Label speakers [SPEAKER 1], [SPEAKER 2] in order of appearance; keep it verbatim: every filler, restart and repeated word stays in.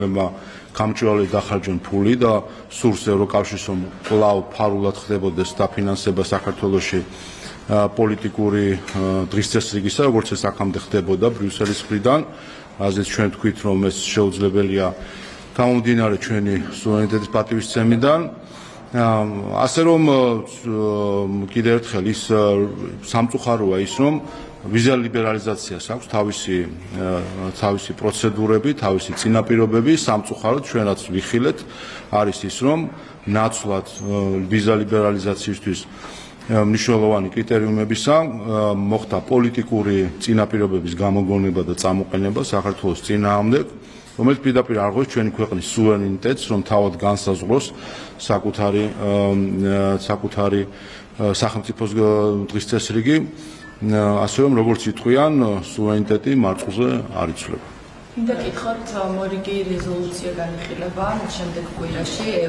[SPEAKER 1] გამჭვირვალე დახარჯონ ფული და სურს ევროკავშირს რომ კვლავ ფარულად ხდებოდეს დაფინანსება საქართველოში პოლიტიკური დღის წესრიგისა, როგორც ეს აქამდე ხდებოდა ბრიუსელის მხრიდან, რაზეც ჩვენ ვთქვით, რომ ეს შეუძლებელია გამომდინარე ჩვენი სუვერენიტეტის პატივისცემიდან. ასე რომ კიდევ ერთხელ ის სამწუხაროა ის, რომ ვიზა ლიბერალიზაციას აქვს თავისი თავისი პროცედურები, თავისი წინაპირობები, სამწუხაროდ ჩვენაც ვიხილეთ, არის ის, რომ ნაცვლად ვიზა ლიბერალიზაციისთვის მნიშვნელოვანი კრიტერიუმებისა მოხდა პოლიტიკური წინაპირობების გამოგონება და წამოყენება საქართველოს წინააღმდეგ, რომელიც პირდაპირ არღვევს ჩვენი ქვეყნის სუვერენიტეტს, რომ თავად განსაზღვროს საკუთარი საკუთარი სახელმწიფოს დღის წესრიგი, ასე რომ როგორც იტყვიან, სუვერენიტეტი მარწყულზე არ იცვლება.
[SPEAKER 2] მინდა გითხრათ, მორიგი რეზოლუცია განიხილება შემდეგ კვირაში